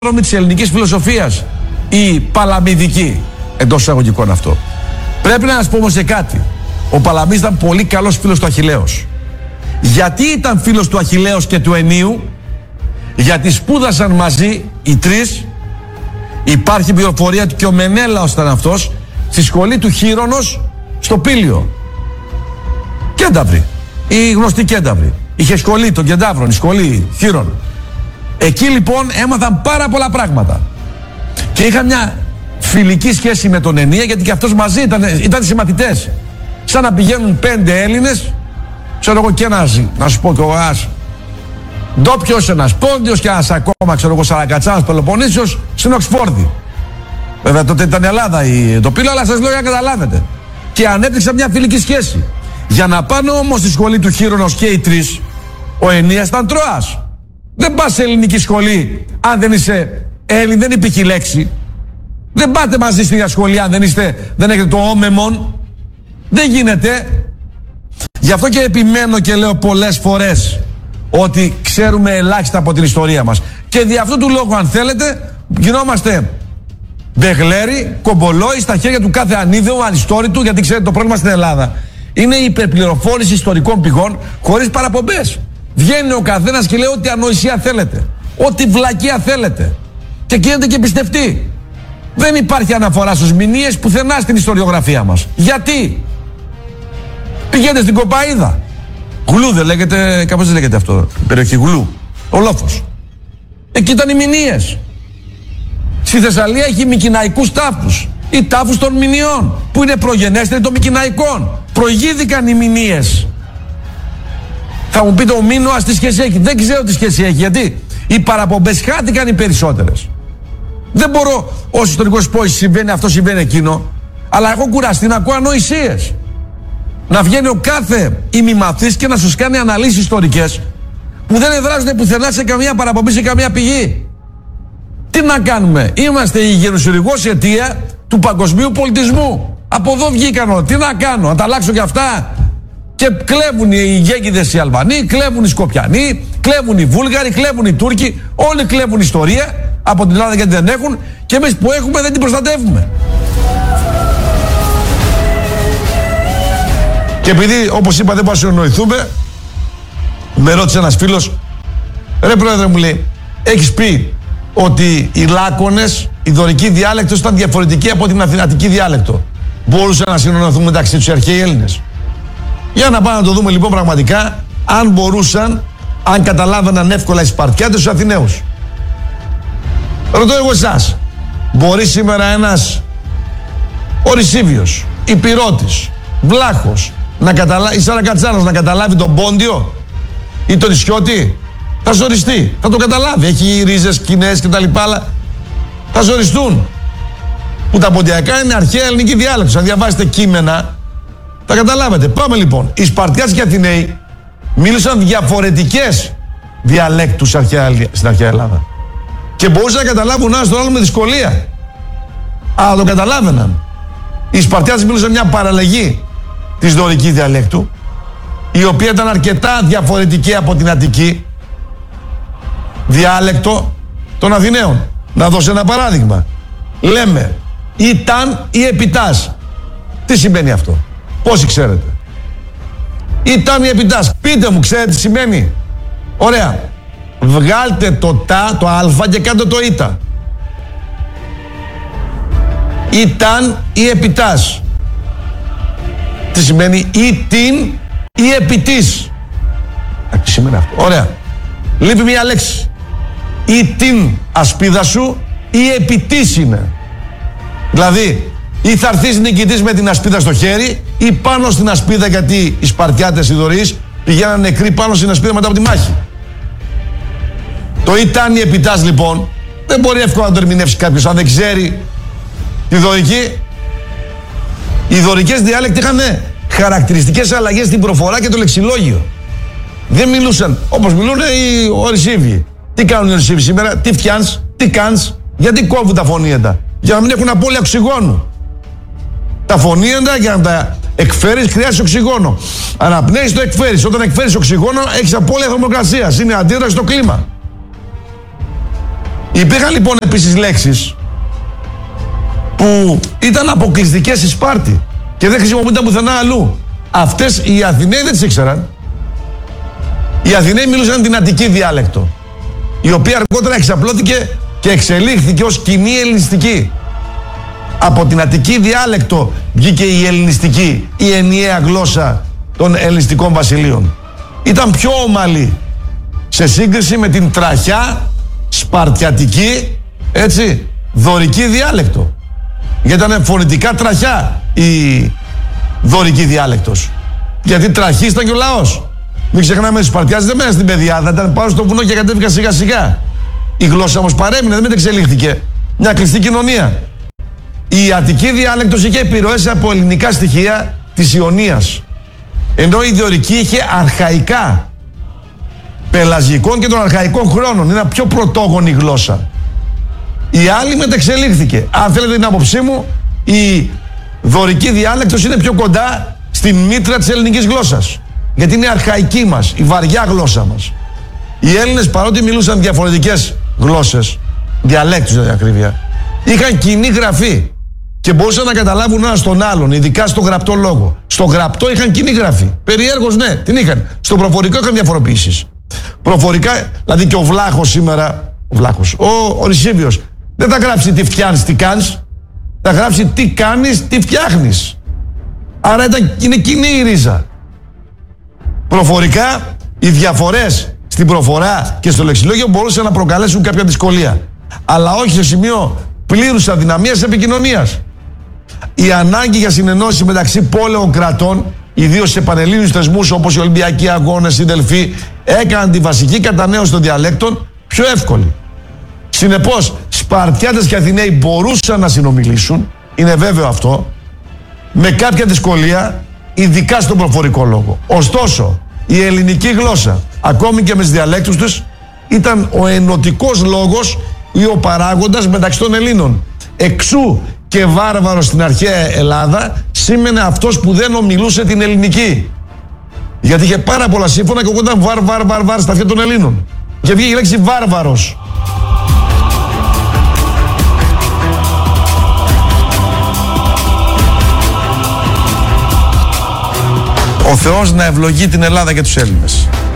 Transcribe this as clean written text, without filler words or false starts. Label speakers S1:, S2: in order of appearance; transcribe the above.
S1: της ελληνικής φιλοσοφίας, η παλαμιδική, εντός εισαγωγικών αυτό. Πρέπει να σας πω όμως σε κάτι. Ο Παλαμής ήταν πολύ καλός φίλος του Αχιλλέως. Γιατί ήταν φίλος του Αχιλλέως και του Ενίου? Γιατί σπούδασαν μαζί οι τρεις. Υπάρχει πληροφορία ότι και ο Μενέλαος ήταν αυτός, στη σχολή του Χείρονος στο Πήλιο. Κένταυρη, η γνωστή Κένταυρη. Είχε σχολή των Κεντάβρων, η σχολή Χείρων. Εκεί λοιπόν έμαθαν πάρα πολλά πράγματα. Και είχαν μια φιλική σχέση με τον Ενία, γιατί και αυτός μαζί ήταν συμμαθητές. Σαν να πηγαίνουν 5 Έλληνες, ξέρω εγώ, και ένας, να σου πω και εγώ, ένας ντόπιος, ένας πόντιος και ένας ακόμα, ξέρω εγώ, Σαρακατσάνας Πελοποννήσιος στην Οξφόρδη. Βέβαια τότε ήταν η Ελλάδα το Πήλο, αλλά σας λέω για να καταλάβετε. Και ανέπτυξαν μια φιλική σχέση. Για να πάνε όμως στη σχολή του Χείρονος και οι τρεις, ο Ενίας ήταν Τρώας. Δεν πας σε ελληνική σχολή αν δεν είσαι Έλλην, δεν υπήρχε λέξη. Δεν πάτε μαζί στην σχολή αν δεν έχετε το όμεμον. Δεν γίνεται. Γι' αυτό και επιμένω και λέω πολλές φορές ότι ξέρουμε ελάχιστα από την ιστορία μας. Και δι' αυτού του λόγου, αν θέλετε, γινόμαστε μπεγλέροι, κομπολόι στα χέρια του κάθε ανίδεου, ανιστόρητου, γιατί ξέρετε το πρόβλημα στην Ελλάδα είναι η υπερπληροφόρηση ιστορικών πηγών χωρίς παραπομπές. Βγαίνει ο καθένας και λέει ό,τι ανοησία θέλετε, ό,τι βλακεία θέλετε, και γίνεται και πιστευτεί. Δεν υπάρχει αναφορά στους μηνύες πουθενά στην ιστοριογραφία μας. Γιατί? Πηγαίνετε στην Κοπαΐδα. Γλού δεν λέγεται, κάπως δεν λέγεται αυτό, η περιοχή Γλού, ο Λόφος. Εκεί ήταν οι μηνύες. Στη Θεσσαλία έχει μικηναϊκούς τάφους, ή τάφους των μηνιών, που είναι προγενέστεροι των μικηναϊκών. Προηγήθηκαν οι μηνύες. Θα μου πείτε ο Μίνωας τι σχέση έχει? Δεν ξέρω τι σχέση έχει, γιατί οι παραπομπές χάθηκαν οι περισσότερες. Δεν μπορώ ως ιστορικός πω συμβαίνει αυτό, συμβαίνει εκείνο, αλλά έχω κουραστεί να ακούω ανοησίες. Να βγαίνει ο κάθε ημιμαθής και να σας κάνει αναλύσεις ιστορικές που δεν εδράζονται πουθενά σε καμία παραπομπή, σε καμία πηγή. Τι να κάνουμε? Είμαστε η γενοσυρρηγός αιτία του παγκοσμίου πολιτισμού. Από εδώ βγήκαν. Τι να κάνω? Να τα αλλάξω και αυτά? Και κλέβουν οι Γέγγιδες οι Αλβανοί, κλέβουν οι Σκοπιανοί, κλέβουν οι Βούλγαροι, κλέβουν οι Τούρκοι. Όλοι κλέβουν ιστορία από την Ελλάδα, γιατί δεν έχουν, και εμείς που έχουμε δεν την προστατεύουμε. Και επειδή, όπως είπα, δεν μπορούμε να συνοηθούμε, με ρώτησε ένας φίλος, ρε πρόεδρε, μου λέει, έχεις πει ότι οι Λάκωνες, η δωρική διάλεκτος ήταν διαφορετική από την αθηνατική διάλεκτο. Μπορούσαν να συνοηθούν μεταξύ τους οι αρχαίοι Έλληνες? Για να πάμε να το δούμε λοιπόν πραγματικά, αν μπορούσαν, αν καταλάβαιναν εύκολα οι Σπαρτιάτες τους Αθηναίους. Ρωτώ εγώ εσάς, μπορεί σήμερα ένας Ορισίβιος, Υπηρώτης, Βλάχος, ή Σαρακατσάνος να καταλάβει τον Πόντιο ή τον Ισιώτη? Θα ζοριστεί, θα το καταλάβει. Έχει ρίζες κοινές και τα λοιπά, αλλά θα ζοριστούν. Που τα ποντιακά είναι αρχαία ελληνική διάλεκτος. Αν διαβάσετε κείμενα, θα καταλάβετε. Πάμε λοιπόν. Οι Σπαρτιάτες και οι Αθηναίοι μίλησαν διαφορετικές διαλέκτους στην αρχαία Ελλάδα. Και μπορούσαν να καταλάβουν ένα τον άλλο με δυσκολία. Αλλά το καταλάβαιναν. Οι Σπαρτιάτες μίλησαν μια παραλλαγή της δωρικής διαλέκτου, η οποία ήταν αρκετά διαφορετική από την Αττική διάλεκτο των Αθηναίων. Να δώσω ένα παράδειγμα. Λέμε ήταν ή επιτάς. Τι σημαίνει αυτό? Πόσοι ξέρετε? Ήταν ή επιτάς. Πείτε μου, ξέρετε τι σημαίνει? Ωραία. Βγάλτε το τα, το α, και κάντε το ήτα. Ήταν ή επιτάς. Τι σημαίνει? Ή την ή επιτής. Τι σημαίνει αυτό? Ωραία. Λείπει μία λέξη. Ή την ασπίδα σου ή επιτής είναι. Δηλαδή, ή θα έρθεις νικητής με την ασπίδα στο χέρι, ή πάνω στην ασπίδα, γιατί οι Σπαρτιάτες οι δωρείς πηγαίναν νεκροί πάνω στην ασπίδα μετά από τη μάχη. Το ήταν ή επιτάς λοιπόν δεν μπορεί εύκολα να το ερμηνεύσει κάποιος αν δεν ξέρει τη δωρική. Οι δωρικές διάλεκτοι είχαν χαρακτηριστικές αλλαγές στην προφορά και το λεξιλόγιο. Δεν μιλούσαν όπως μιλούν οι Ορισίβοι. Τι κάνουν οι Ορισίβοι σήμερα? Τι φτιάνεις, τι κάνεις? Γιατί κόβουν τα φωνήεντα? Για να μην έχουν απώλεια οξυγόνου. Τα φωνήεντα για να τα εκφέρεις χρειάζεται οξυγόνο. Αναπνέεις, το εκφέρεις. Όταν εκφέρεις οξυγόνο έχεις απώλεια θερμοκρασίας. Είναι αντίδραση στο κλίμα. Υπήρχαν λοιπόν επίσης λέξεις που ήταν αποκλειστικές στη Σπάρτη και δεν χρησιμοποιούνταν πουθενά αλλού. Αυτές οι Αθηναίοι δεν τις ήξεραν. Οι Αθηναίοι μιλούσαν την Αττική διάλεκτο, η οποία αργότερα εξαπλώθηκε και εξελίχθηκε ως κοινή ελληνιστική. Από την Αττική διάλεκτο βγήκε η ελληνιστική, η ενιαία γλώσσα των ελληνιστικών βασιλείων. Ήταν πιο ομαλή σε σύγκριση με την τραχιά, σπαρτιατική, έτσι, δωρική διάλεκτο. Γιατί ήταν φωνητικά τραχιά η δωρική διάλεκτος. Γιατί τραχής ήταν και ο λαός. Μην ξεχνάμε, οι Σπαρτιάτες δεν μέναν στην πεδιάδα, ήταν πάνω στο βουνό και κατέβηκαν σιγά σιγά. Η γλώσσα όμως παρέμεινε, δεν μετεξελίχθηκε. Μια κλειστή κοινωνία. Η Αττική διάλεκτος είχε επιρροές από ελληνικά στοιχεία της Ιωνίας. Ενώ η δωρική είχε αρχαϊκά, πελαζικών και των αρχαϊκών χρόνων. Είναι μια πιο πρωτόγονη γλώσσα. Η άλλη μετεξελίχθηκε. Αν θέλετε την άποψή μου, η δωρική διάλεκτος είναι πιο κοντά στην μήτρα της ελληνικής γλώσσας. Γιατί είναι αρχαϊκή μας, η βαριά γλώσσα μας. Οι Έλληνες, παρότι μιλούσαν διαφορετικές γλώσσες, διαλέκτους για την ακρίβεια, είχαν κοινή γραφή και μπορούσαν να καταλάβουν ένας τον άλλον, ειδικά στο γραπτό λόγο. Στο γραπτό είχαν κοινή γραφή. Περιέργως, ναι, την είχαν. Στο προφορικό είχαν διαφοροποιήσεις. Προφορικά, δηλαδή και ο Βλάχος σήμερα, ο Ρησίβιος, δεν θα γράψει τι φτιάνεις, τι κάνεις. Θα γράψει τι κάνεις, τι φτιάχνεις. Άρα είναι κοινή η ρίζα. Προφορικά, οι διαφορές στην προφορά και στο λεξιλόγιο μπορούσαν να προκαλέσουν κάποια δυσκολία. Αλλά όχι σε σημείο πλήρους αδυναμίας επικοινωνίας. Η ανάγκη για συνεννόηση μεταξύ πόλεων κρατών, ιδίως σε πανελλήνιους θεσμούς όπως οι Ολυμπιακοί Αγώνες, οι Δελφοί, έκαναν τη βασική κατανέωση των διαλέκτων πιο εύκολη. Συνεπώς, Σπαρτιάτες και Αθηναίοι μπορούσαν να συνομιλήσουν, είναι βέβαιο αυτό, με κάποια δυσκολία, ειδικά στον προφορικό λόγο. Ωστόσο, η ελληνική γλώσσα, ακόμη και με τις διαλέκτους τους, ήταν ο ενωτικός λόγος ή ο παράγοντας μεταξύ των Ελλήνων. Εξού και βάρβαρος στην αρχαία Ελλάδα σήμαινε αυτός που δεν ομιλούσε την ελληνική. Γιατί είχε πάρα πολλά σύμφωνα και εγώ ήταν βάρ στα αυτιά των Ελλήνων. Και βγήκε η λέξη βάρβαρος. Ο Θεός να ευλογεί την Ελλάδα και τους Έλληνες.